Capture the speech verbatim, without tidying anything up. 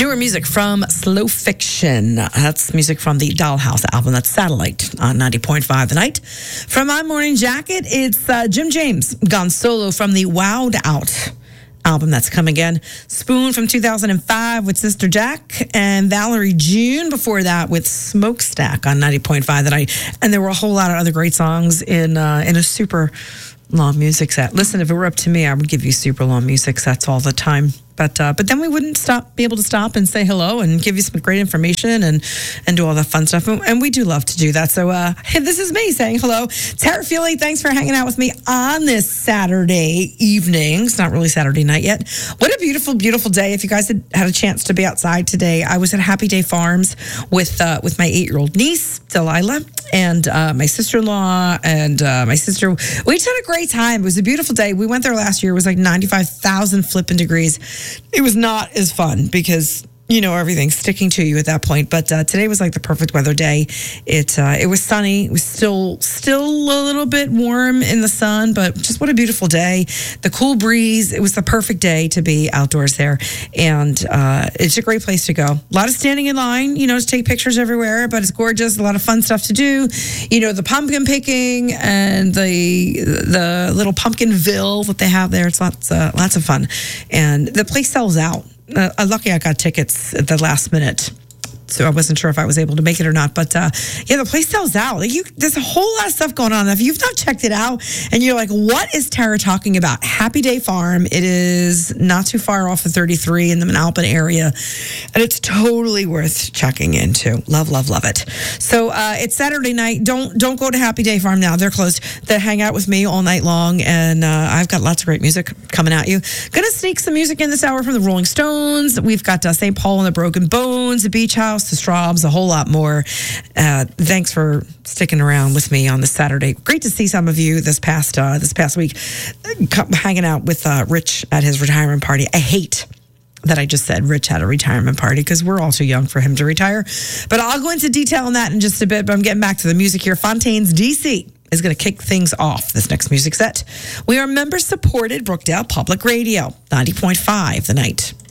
Newer music from Slow Fiction. That's music from the Dollhouse album. That's Satellite on ninety point five The Night. From My Morning Jacket, it's uh, Jim James, gone solo from the Wowed Out album that's come again. Spoon from two thousand five with Sister Jack, and Valerie June before that with Smokestack on ninety point five The Night. And there were a whole lot of other great songs in uh, in a super long music set. Listen, if it were up to me, I would give you super long music sets all the time. But uh, but then we wouldn't stop, be able to stop and say hello and give you some great information and, and do all that fun stuff. And, and we do love to do that. So uh, hey, this is me saying hello. Tara Feely, thanks for hanging out with me on this Saturday evening. It's not really Saturday night yet. What a beautiful, beautiful day. If you guys had had a chance to be outside today, I was at Happy Day Farms with uh, with my eight-year-old niece, Delilah, and uh, my sister-in-law and uh, my sister. We just had a great time. It was a beautiful day. We went there last year. It was like ninety-five thousand flipping degrees. It was not as fun because, you know, everything's sticking to you at that point. But uh, today was like the perfect weather day. It uh, it was sunny. It was still still a little bit warm in the sun, but just what a beautiful day. The cool breeze. It was the perfect day to be outdoors there. And uh, it's a great place to go. A lot of standing in line, you know, to take pictures everywhere, but it's gorgeous. A lot of fun stuff to do. You know, the pumpkin picking and the the little Pumpkinville that they have there. It's lots, uh, lots of fun. And the place sells out. Uh, lucky I got tickets at the last minute, so I wasn't sure if I was able to make it or not. But uh, yeah, the place sells out. Like you, there's a whole lot of stuff going on. If you've not checked it out and you're like, what is Tara talking about? Happy Day Farm. It is not too far off of thirty-three in the Manalapan area, and it's totally worth checking into. Love, love, love it. So uh, it's Saturday night. Don't don't go to Happy Day Farm now. They're closed. They hang out with me all night long, and uh, I've got lots of great music coming at you. Gonna sneak some music in this hour from the Rolling Stones. We've got uh, Saint Paul and the Broken Bones, the Beach House, the Straubs, a whole lot more. Uh, thanks for sticking around with me on this Saturday. Great to see some of you this past uh, this past week uh, hanging out with uh, Rich at his retirement party. I hate that I just said Rich had a retirement party because we're all too young for him to retire. But I'll go into detail on that in just a bit. But I'm getting back to the music here. Fontaines D C is going to kick things off this next music set. We are member supported Brookdale Public Radio, ninety point five The Night.